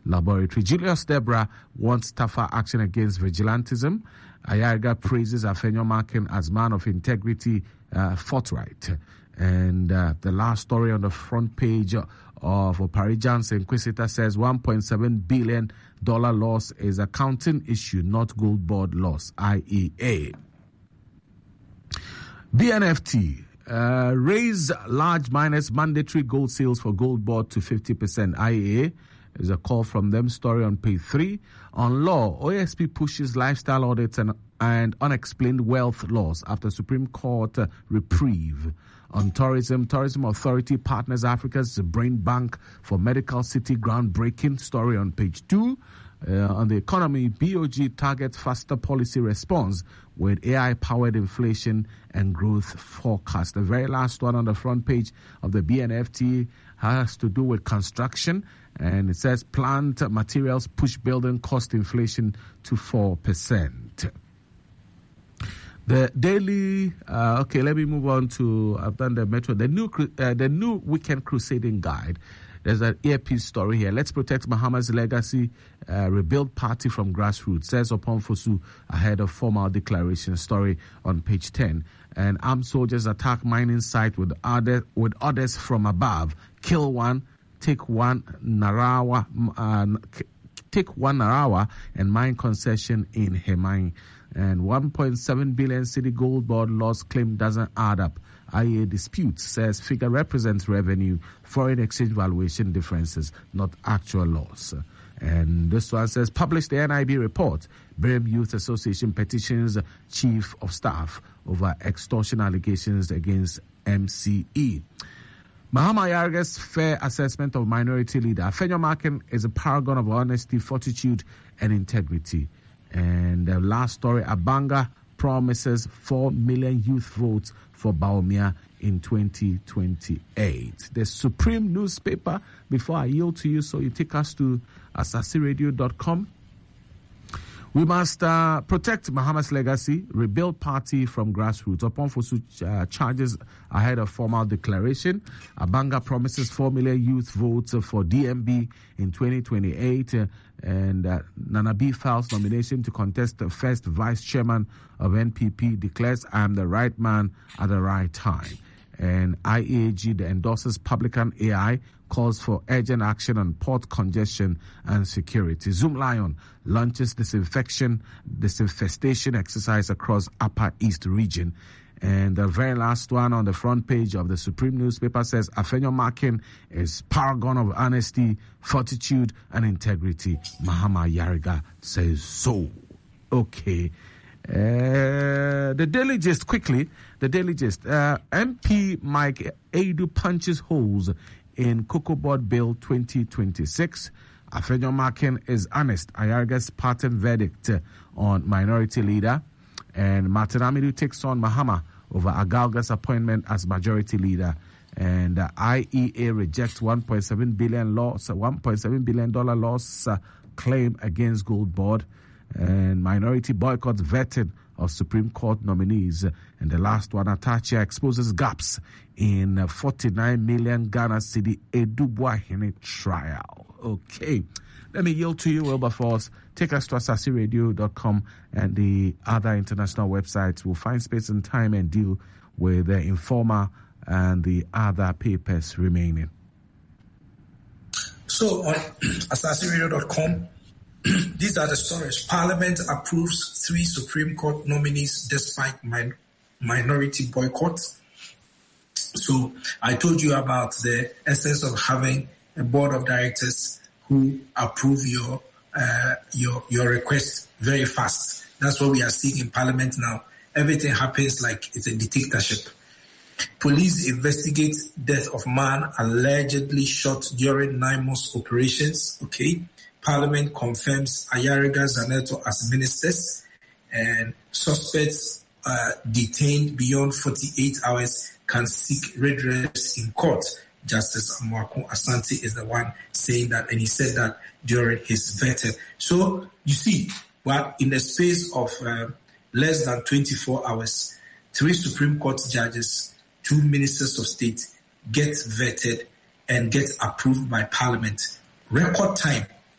Laboratory. Julius Debra wants tougher action against vigilantism. Ayariga praises Afenyo-Markin as man of integrity, forthright. And the last story on the front page of Oparijan's Inquisitor says $1.7 billion loss is accounting issue, not gold board loss, IEA. BNFT raise large miners mandatory gold sales for gold board to 50%. IEA is a call from them. Story on page 3. On law, OSP pushes lifestyle audits and unexplained wealth loss after Supreme Court reprieve. On tourism, Tourism Authority partners Africa's brain bank for medical city groundbreaking. Story on page 2. On the economy, BOG targets faster policy response with AI-powered inflation and growth forecast. The very last one on the front page of the BNFT has to do with construction, and it says plant materials push building cost inflation to 4%. The daily, okay, let me move on to, I've done the Metro, the new Weekend Crusading Guide. There's an earpiece story here. Let's protect Mahama's legacy. Rebuild party from grassroots, says Oponfosu ahead of formal declaration. Story on page 10. And armed soldiers attack mining site with orders from above. Kill one, take one Narawa, and mine concession in Hemai. And 1.7 billion city gold board loss claim doesn't add up. IEA disputes, says figure represents revenue, foreign exchange valuation differences, not actual loss. And this one says, publish the NIB report. Birem Youth Association petitions Chief of Staff over extortion allegations against MCE. Mahama Ayariga's fair assessment of minority leader. Afenyo-Markin is a paragon of honesty, fortitude, and integrity. And the last story, Abanga promises 4 million youth votes for Bawumia in 2028. The Supreme newspaper, before I yield to you, so you take us to asasiradio.com. We must protect Mahama's legacy, rebuild party from grassroots. Oponfosu charges ahead of formal declaration. Abanga promises 4 million youth votes for DMB in 2028. And Nana B files nomination to contest the first vice chairman of NPP, declares I am the right man at the right time. And IAG endorses Publican AI, calls for urgent action on port congestion and security. Zoom Lion launches disinfestation exercise across Upper East region. And the very last one on the front page of the Supreme newspaper says Afenyo-Markin is paragon of honesty, fortitude, and integrity. Mahama Ayariga says so. Okay. The Daily Gist, quickly. The Daily Gist. MP Mike Edu punches holes in Cocoa Board Bill 2026. Afenyo-Markin is honest. Ayariga's patent verdict on minority leader. And Martin Amidu takes on Mahama over Agalga's appointment as majority leader. And IEA rejects $1.7 billion loss claim against Gold Board. And minority boycotts vetted of Supreme Court nominees. And the last one, Atachia exposes gaps in 49 million Ghana cedi Edubwahine trial. Okay. Let me yield to you, Wilberforce. Take us to asasiradio.com and the other international websites. We'll find space and time and deal with the Informer and the other papers remaining. So on asasiradio.com, these are the stories. Parliament approves 3 Supreme Court nominees despite minority boycotts. So I told you about the essence of having a board of directors who approve your request very fast. That's what we are seeing in Parliament now. Everything happens like it's a dictatorship. Police investigate death of man allegedly shot during 9 months operations. Okay. Parliament confirms Ayariga Zaneto as ministers, and suspects detained beyond 48 hours can seek redress in court. Justice Amwako Asante is the one saying that, and he said that during his vetting. So you see, but in the space of less than 24 hours, 3 Supreme Court judges, 2 ministers of state get vetted and get approved by Parliament. Record time.